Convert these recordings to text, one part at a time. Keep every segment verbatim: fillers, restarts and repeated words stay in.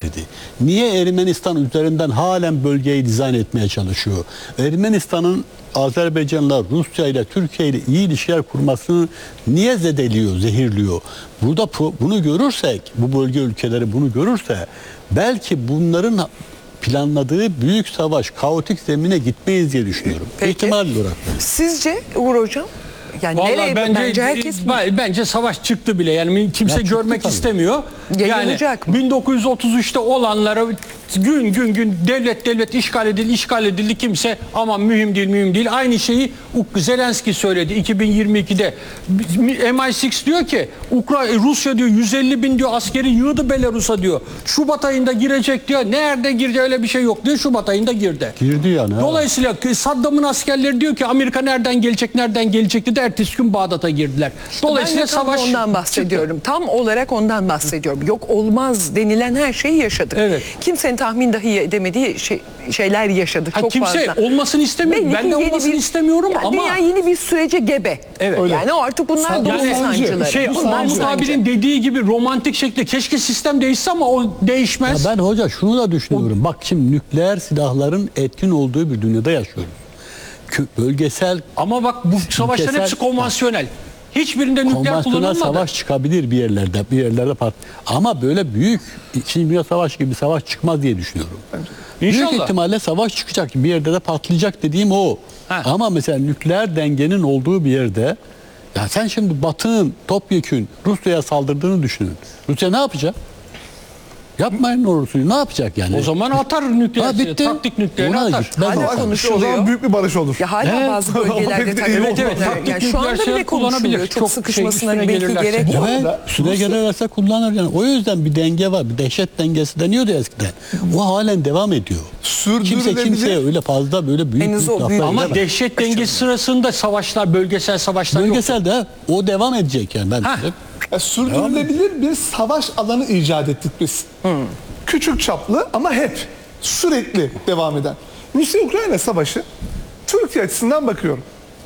istedi? Niye Ermenistan üzerinden halen bölgeyi dizayn etmeye çalışıyor? Ermenistan'ın Azerbaycan'la, Rusya ile, Türkiye ile iyi ilişkiler kurmasını niye zedeliyor, zehirliyor? Burada pro, bunu görürsek, bu bölge ülkeleri bunu görürse belki bunların planladığı büyük savaş, kaotik zemine gitmeyiz diye düşünüyorum. Peki. İhtimal olarak. Sizce Uğur Hocam? Yani Vallahi nereye, bence, bence herkes bence savaş çıktı bile. Yani kimse Ya çıktı görmek tabii. istemiyor. Yani Yayılacak mı? bin dokuz yüz otuz üçte olanlara gün gün gün devlet devlet işgal edildi, işgal edildi. Kimse aman mühim değil, mühim değil. Aynı şeyi Zelenski söyledi iki bin yirmi ikide. M I altı diyor ki Ukrayna, Rusya diyor yüz elli bin diyor askeri yığdı Belarus'a diyor. Şubat ayında girecek diyor. Nerede girdi öyle bir şey yok diyor. Şubat ayında girdi. Girdi yani. Dolayısıyla Saddam'ın askerleri diyor ki Amerika nereden gelecek, nereden gelecek dedi. Ertesi gün Bağdat'a girdiler. Dolayısıyla ben de tam savaş ondan bahsediyorum. Tam olarak ondan bahsediyorum. Yok olmaz denilen her şeyi yaşadık. Evet. Kimsenin tahmin dahi edemediği şey, şeyler yaşadık. Ha, çok kimse fazla. olmasını istemiyor. Belli Ben ki de yeni olmasını bir- istemiyorum yani ama dünya yeni bir sürece gebe. Evet. Öyle. Yani o artık bunlar Sa- doğum yani sancıları. şey Bunlar Mahmut sancı. abinin dediği gibi romantik şekilde keşke sistem değişse ama o değişmez. Ya ben hoca şunu da düşünüyorum. Bak şimdi nükleer silahların etkin olduğu bir dünyada yaşıyoruz. Kö- Bölgesel Ama bak bu savaşların ülkesel- hepsi konvansiyonel. Hiçbirinde nükleer konvansiyonel kullanılmadı. savaş çıkabilir bir yerlerde, bir yerlerde pat. Ama böyle büyük İkinci Dünya Savaşı gibi savaş çıkmaz diye düşünüyorum. İnşallah. Büyük ihtimalle savaş çıkacak, bir yerde de patlayacak dediğim o. Ha. Ama mesela nükleer dengenin olduğu bir yerde, ya sen şimdi Batı'nın topyekün Rusya'ya saldırdığını düşünün. Rusya ne yapacak? Yapmayın ne olursa ne yapacak yani? O zaman atar nükleer, Ha, bitti. taktik nükleer Ona atar. gitmez Hala o. O konuşuluyor. zaman büyük bir barış olur. Ya hala Evet. bazı bölgelerde Evet, tabii. evet, evet. Taktik Yani şu nükleer anda silahlar bile konuşuluyor. kullanabilir. Çok Çok sıkışmasına şey, üstüne belki gelirlerse. gerek yok. Evet, arada süre Rusya- gelirse kullanır yani. O yüzden bir denge var. Bir dehşet dengesi deniyordu eskiden. O halen devam ediyor. Kimse Sürdürülebilir. kimseye öyle fazla böyle büyük Henüz büyük o laflar büyük- Ama edemez. dehşet dengesi sırasında savaşlar, bölgesel savaşlar yok. Bölgesel de o devam edecek yani. Ben Ha. Ya, sürdürülebilir bir savaş alanı icat ettik biz. Küçük çaplı ama hep sürekli devam eden. Rusya-Ukrayna savaşı Türkiye açısından bakıyorum.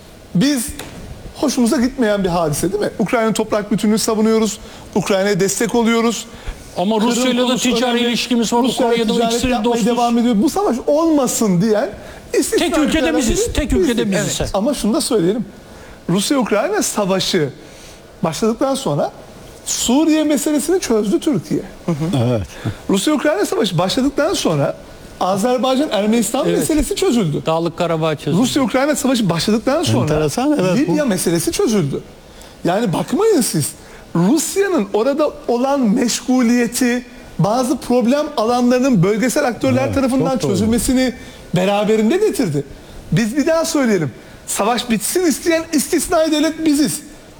Biz hoşumuza gitmeyen bir hadise değil mi? Ukrayna'nın toprak bütünlüğünü savunuyoruz. Ukrayna'ya destek oluyoruz. Ama Kırım Rusya'yla da konusu ticari önemli. ilişkimiz var. Rusya'yla Kore'de ticaret ikisini yapmaya dostuz. devam ediyor. Bu savaş olmasın diyen istisna Tek ülkede ülkelerden biziz, biri tek ülkede biziz. biziz. Evet. Ama şunu da söyleyelim. Rusya-Ukrayna savaşı başladıktan sonra Suriye meselesini çözdü Türkiye. Evet. Rusya-Ukrayna savaşı başladıktan sonra Azerbaycan-Ermenistan Evet. meselesi çözüldü. Dağlık Karabağ çözüldü. Rusya-Ukrayna savaşı başladıktan sonra Enteresan, evet, Libya bu- meselesi çözüldü. Yani bakmayın siz, Rusya'nın orada olan meşguliyeti, bazı problem alanlarının bölgesel aktörler Evet, tarafından çok doğru. çözülmesini beraberinde getirdi. Biz bir daha söyleyelim, savaş bitsin isteyen istisnai devlet biziz.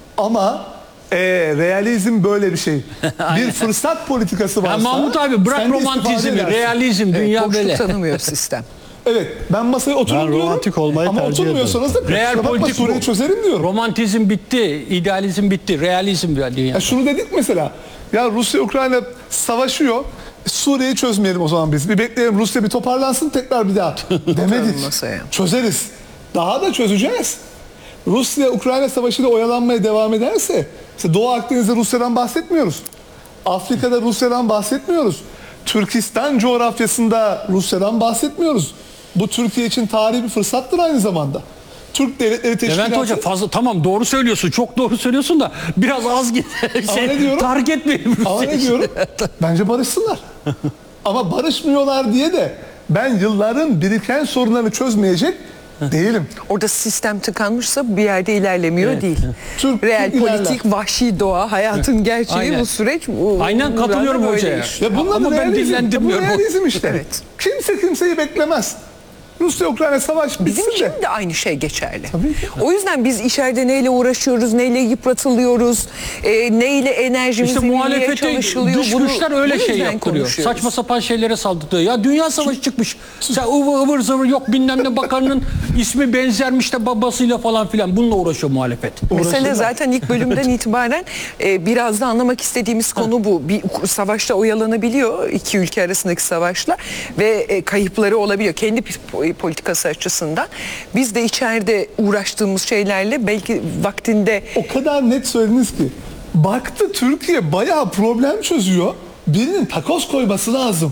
Ama e, realizm böyle bir şey. Bir fırsat politikası varsa... Ya Mahmut abi bırak sen de istifade romantizmi, edersin. realizm, dünya Boşluk böyle. tanımıyor sistem. Evet, ben masaya oturun Ben diyorum. romantik olmayı ama tercih oturmuyorsanız da Real kusura bakma, politik Suriye'yi bu. çözerim diyorum. Romantizm bitti, idealizm bitti, realizm bir dünya. Ya şunu dedik mesela. Ya Rusya-Ukrayna savaşıyor. Suriye'yi çözmeyelim o zaman biz. Bir bekleyelim, Rusya bir toparlansın, tekrar bir daha. Demedik. masaya. Çözeriz. Daha da çözeceğiz. Rusya-Ukrayna savaşıyla oyalanmaya devam ederse, işte Doğu Akdeniz'de Rusya'dan bahsetmiyoruz. Afrika'da Rusya'dan bahsetmiyoruz. Türkistan coğrafyasında Rusya'dan bahsetmiyoruz. Bu Türkiye için tarihi bir fırsattır aynı zamanda. Türk Devletleri Teşkilatı... Levent Hoca fazla tamam doğru söylüyorsun, çok doğru söylüyorsun da biraz az git. Ama ne şey, diyorum? tahrik etmeyelim Ama Rusya'yı. ne diyorum? Bence barışsınlar. Ama barışmıyorlar diye de ben yılların biriken sorunlarını çözmeyecek değilim. Orada sistem tıkanmışsa bir yerde ilerlemiyor Evet. değil. Türk- Real Türk ilerler. politik, vahşi doğa, hayatın gerçeği Aynen. bu süreç. Bu, Aynen katılıyorum burada böyle hocaya. iş. Ya bunlar Ama da ben realizm. dillendirmiyorum. Bu realizm işte. Evet. Kimse kimseyi beklemez. Rusya-Ukrayna savaş Bizim bitsin için de. de aynı şey geçerli. Tabii ki. O yüzden biz içeride neyle uğraşıyoruz, neyle yıpratılıyoruz, e, neyle enerjimizi İşte vermeye muhalefete çalışılıyor. dış Bunu- güçler öyle bu şey yüzden yaptırıyor. konuşuyoruz. Saçma sapan şeylere saldırıyor. Ya dünya savaşı çıkmış. Sen ıvır ıvır zıvır yok bilmem ne bakanının ismi benzermiş de babasıyla falan filan. Bununla uğraşıyor muhalefet. Mesele Uğraşırlar. zaten ilk bölümden itibaren e, biraz da anlamak istediğimiz konu bu. Bir savaşta oyalanabiliyor iki ülke arasındaki savaşla ve e, kayıpları olabiliyor kendi p- politikası açısından. Biz de içeride uğraştığımız şeylerle belki vaktinde O kadar net söylediniz ki. Baktı Türkiye bayağı problem çözüyor. Birinin takoz koyması lazım.